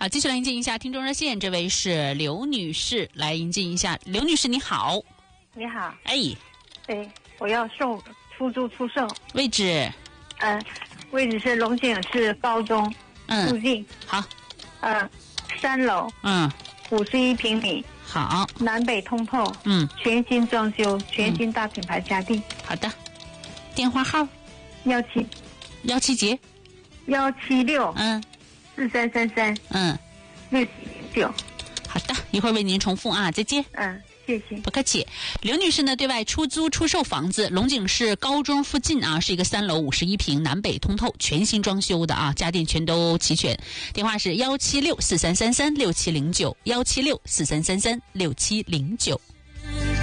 好，继续来迎接一下听众热线，这位是刘女士，来迎接一下。刘女士你好。 你好。 哎， 对，我要送出租出售。 位置？ 位置是龙井市高中附近。 好。 3楼。51平米。 好。 南北通透。全新装修，全新大品牌家电。 好的。电话号？17节。 176。4333。6709。 好的，一会儿为您重复啊，再见。 谢谢。 不客气。刘女士呢，对外出租出售房子，龙井市高中附近啊，是一个3楼51平，南北通透，全新装修的啊，家电全都齐全。电话是17643336709，17643336709。